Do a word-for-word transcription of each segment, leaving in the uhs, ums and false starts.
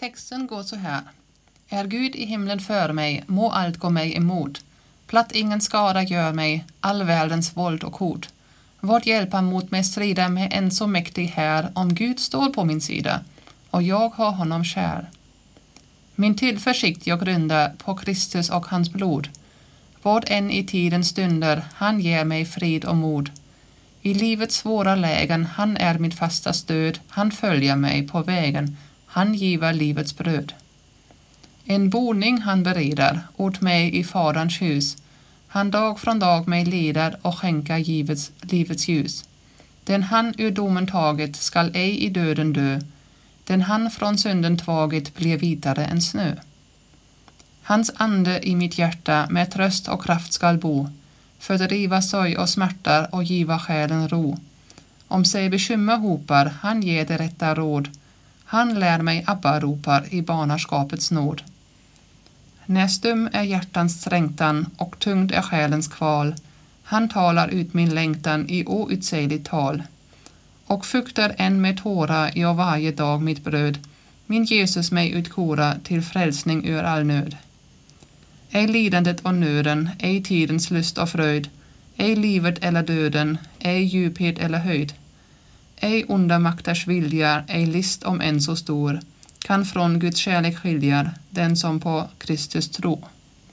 Texten går så här. Är Gud i himlen för mig, må allt gå mig emot. Platt ingen skada gör mig, all världens våld och hot. Vart hjälpa mot mig strida med en så mäktig här, om Gud står på min sida, och jag har honom kär. Min tillförsikt jag grundar på Kristus och hans blod. Vad än i tiden stunder, han ger mig frid och mod. I livets svåra lägen, han är mitt fasta stöd, han följer mig på vägen, han giver livets bröd. En boning han bereder åt mig i faderns hus, han dag från dag mig leder och skänker givets, livets ljus. Den han ur domen taget skall ej i döden dö, den han från synden tagit blir vitare än snö. Hans ande i mitt hjärta med tröst och kraft skall bo, fördriva sorg och smärta och giva själen ro. Om sig bekymmer hopar, han ger det rätta råd, han lär mig Abba ropar i barnaskapets nåd. När stum är hjärtans trängtan och tungd är själens kval, han talar ut min längtan i outsägligt tal. Och fuktar än med tårar jag varje dag mitt bröd, min Jesus mig utkora till frälsning ur all nöd. Ej lidandet och nöden, ej tidens lust och fröjd, ej livet eller döden, ej djuphet eller höjd. Ej onda makters vilja, ej list om än så stor, kan från Guds kärlek skilja den som på Kristus tro.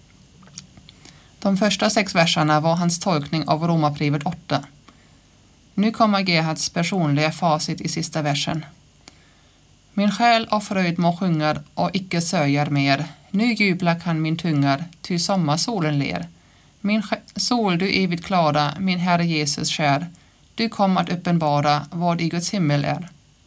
De första sex verserna var hans tolkning av Romarbrevet åtta. Nu kommer Gerhards personliga facit i sista versen. Min själ av fröjd må sjungar och icke sörjar mer. Nu jubla kan min tungar, ty sommarsolen ler. Min sol du evigt klara, min Herre Jesus kär. Du kom att uppenbara vad i Guds himmel är.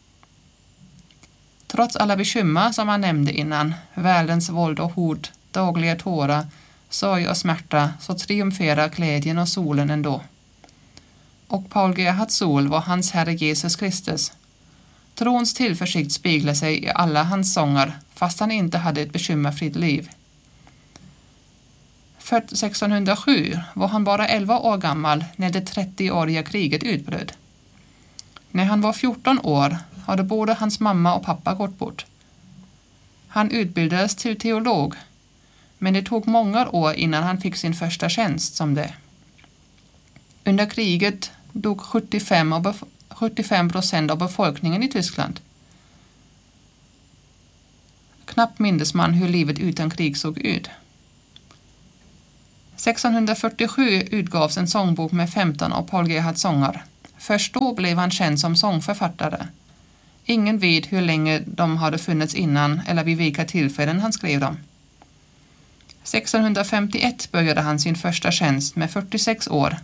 Trots alla bekymmer som han nämnde innan, världens våld och hot, dagliga tårar, sorg och smärta, så triumferar glädjen och solen ändå. Och Paul Gerhards sol var hans Herre Jesus Kristus. Trons tillförsikt speglar sig i alla hans sånger, fast han inte hade ett bekymmerfritt liv. Född sextonhundrasju var han bara elva år gammal när det trettioåriga kriget utbröt. När han var fjorton år hade både hans mamma och pappa gått bort. Han utbildades till teolog, men det tog många år innan han fick sin första tjänst som det. Under kriget dog sjuttiofem procent av befolkningen i Tyskland. Knappt mindes man hur livet utan krig såg ut. sextonhundrafyrtiosju utgavs en sångbok med femton av Paul Gerhards sånger. Först då blev han känd som sångförfattare. Ingen vet hur länge de hade funnits innan eller vid vilka tillfällen han skrev dem. sextonhundrafemtioett började han sin första tjänst med fyrtiosex år.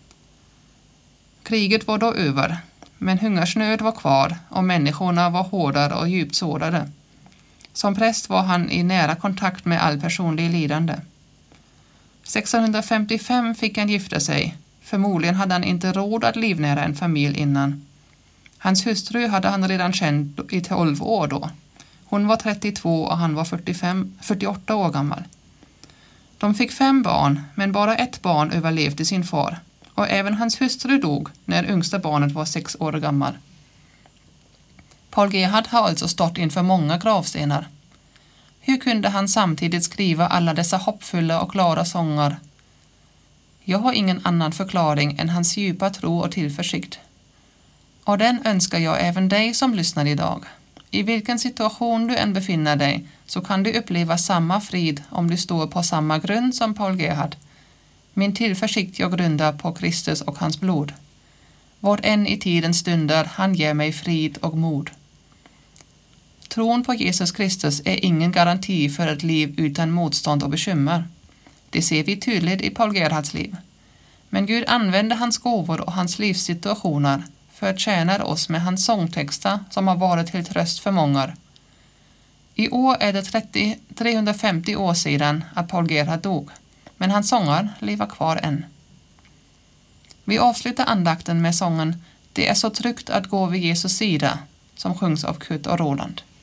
Kriget var då över, men hungersnöd var kvar och människorna var hårdare och djupt sårade. Som präst var han i nära kontakt med all personlig lidande. sextonhundrafemtiofem fick han gifta sig. Förmodligen hade han inte råd att livnära en familj innan. Hans hustru hade han redan känt i tolv år då. Hon var trettiotvå och han var fyrtiofem, fyrtioåtta år gammal. De fick fem barn, men bara ett barn överlevde sin far. Och även hans hustru dog när yngsta barnet var sex år gammal. Paul Gerhard har alltså stått inför många gravstenar. Hur kunde han samtidigt skriva alla dessa hoppfulla och klara sånger? Jag har ingen annan förklaring än hans djupa tro och tillförsikt. Och den önskar jag även dig som lyssnar idag. I vilken situation du än befinner dig så kan du uppleva samma frid om du står på samma grund som Paul Gerhard. Min tillförsikt jag grundar på Kristus och hans blod. Vad än i tiden stunder, han ger mig frid och mod. Tron på Jesus Kristus är ingen garanti för ett liv utan motstånd och bekymmer. Det ser vi tydligt i Paul Gerhards liv. Men Gud använder hans gåvor och hans livssituationer för att tjäna oss med hans sångtexter som har varit till tröst för många. I år är det trettio, trehundrafemtio år sedan att Paul Gerhard dog, men hans sånger lever kvar än. Vi avslutar andakten med sången "Det är så tryggt att gå vid Jesus sida" som sjungs av Kurt och Roland.